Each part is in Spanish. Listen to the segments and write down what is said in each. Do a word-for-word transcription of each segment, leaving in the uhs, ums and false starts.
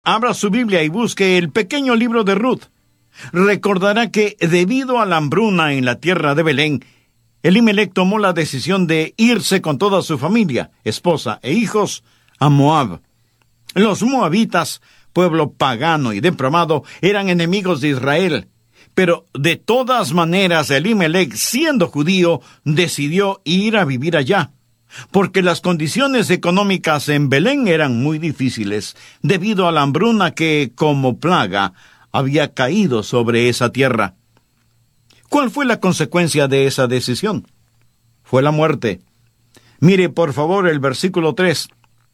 Abra su Biblia y busque el pequeño libro de Ruth. Recordará que, debido a la hambruna en la tierra de Belén, Elimelec tomó la decisión de irse con toda su familia, esposa e hijos, a Moab. Los moabitas, pueblo pagano y depravado, eran enemigos de Israel. Pero de todas maneras, Elimelec, siendo judío, decidió ir a vivir allá, porque las condiciones económicas en Belén eran muy difíciles, debido a la hambruna que, como plaga, había caído sobre esa tierra. ¿Cuál fue la consecuencia de esa decisión? Fue la muerte. Mire, por favor, el versículo tres.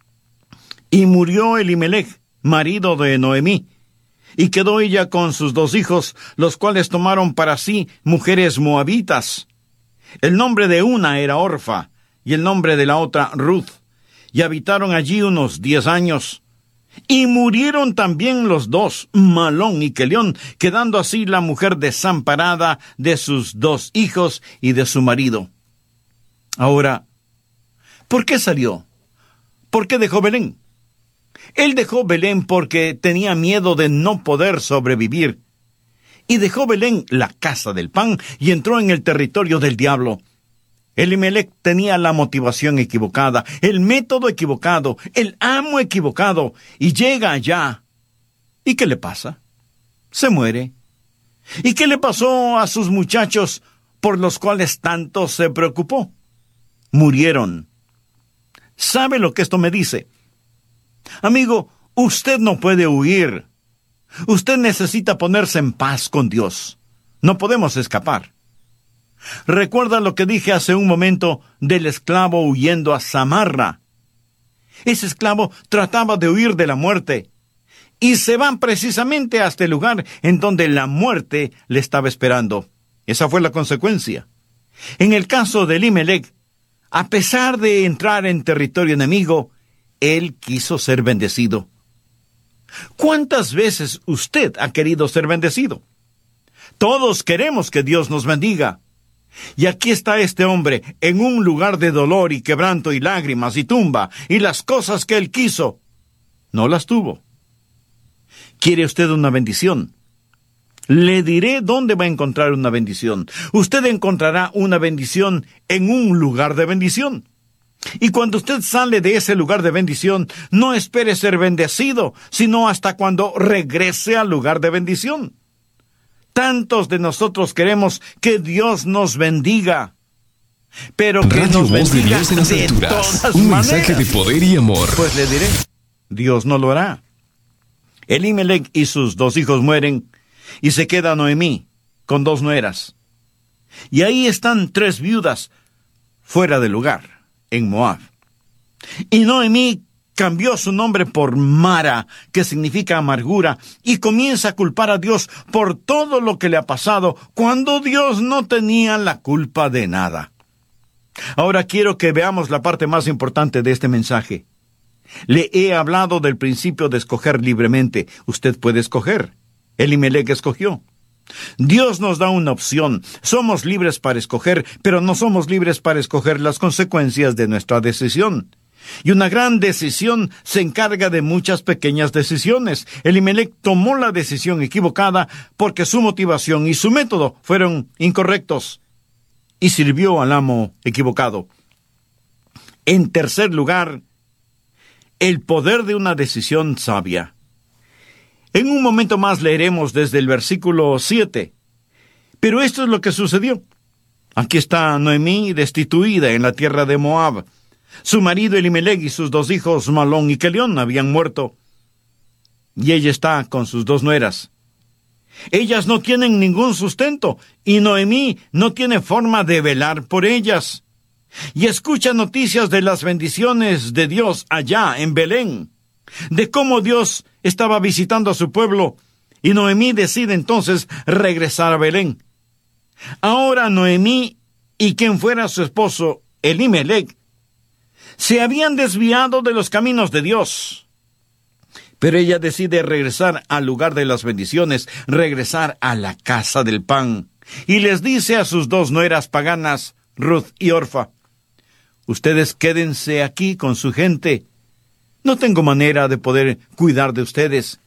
Y murió Elimelec, marido de Noemí, y quedó ella con sus dos hijos, los cuales tomaron para sí mujeres moabitas. El nombre de una era Orfa, y el nombre de la otra Ruth, y habitaron allí unos diez años. Y murieron también los dos, Malón y Quelión, quedando así la mujer desamparada de sus dos hijos y de su marido. Ahora, ¿por qué salió? ¿Por qué dejó Belén? Él dejó Belén porque tenía miedo de no poder sobrevivir. Y dejó Belén, la casa del pan, y entró en el territorio del diablo. Elimelec tenía la motivación equivocada, el método equivocado, el amo equivocado, y llega allá. ¿Y qué le pasa? Se muere. ¿Y qué le pasó a sus muchachos por los cuales tanto se preocupó? Murieron. ¿Sabe lo que esto me dice? Amigo, usted no puede huir. Usted necesita ponerse en paz con Dios. No podemos escapar. Recuerda lo que dije hace un momento del esclavo huyendo a Samarra. Ese esclavo trataba de huir de la muerte, y se van precisamente hasta el lugar en donde la muerte le estaba esperando. Esa fue la consecuencia. En el caso de Elimelec, a pesar de entrar en territorio enemigo, él quiso ser bendecido. ¿Cuántas veces usted ha querido ser bendecido? Todos queremos que Dios nos bendiga. Y aquí está este hombre, en un lugar de dolor y quebranto y lágrimas y tumba, y las cosas que él quiso, no las tuvo. ¿Quiere usted una bendición? Le diré dónde va a encontrar una bendición. Usted encontrará una bendición en un lugar de bendición. Y cuando usted sale de ese lugar de bendición, no espere ser bendecido, sino hasta cuando regrese al lugar de bendición. Tantos de nosotros queremos que Dios nos bendiga, pero que Radio nos Voz de bendiga Dios en las de alturas. todas Un maneras. mensaje de poder y amor. Pues le diré, Dios no lo hará. Elimelec y sus dos hijos mueren, y se queda Noemí con dos nueras. Y ahí están tres viudas fuera de lugar, en Moab. Y Noemí cambió su nombre por Mara, que significa amargura, y comienza a culpar a Dios por todo lo que le ha pasado, cuando Dios no tenía la culpa de nada. Ahora quiero que veamos la parte más importante de este mensaje. Le he hablado del principio de escoger libremente. Usted puede escoger. Elimelec escogió. Dios nos da una opción. Somos libres para escoger, pero no somos libres para escoger las consecuencias de nuestra decisión. Y una gran decisión se encarga de muchas pequeñas decisiones. Elimelec tomó la decisión equivocada porque su motivación y su método fueron incorrectos, y sirvió al amo equivocado. En tercer lugar, el poder de una decisión sabia. En un momento más leeremos desde el versículo siete. Pero esto es lo que sucedió. Aquí está Noemí destituida en la tierra de Moab. Su marido Elimelec y sus dos hijos Malón y Quelión habían muerto, y ella está con sus dos nueras. Ellas no tienen ningún sustento, y Noemí no tiene forma de velar por ellas. Y escucha noticias de las bendiciones de Dios allá en Belén, de cómo Dios estaba visitando a su pueblo, y Noemí decide entonces regresar a Belén. Ahora Noemí y quien fuera su esposo, Elimelec, se habían desviado de los caminos de Dios. Pero ella decide regresar al lugar de las bendiciones, regresar a la casa del pan. Y les dice a sus dos nueras paganas, Ruth y Orfa: ustedes quédense aquí con su gente. No tengo manera de poder cuidar de ustedes.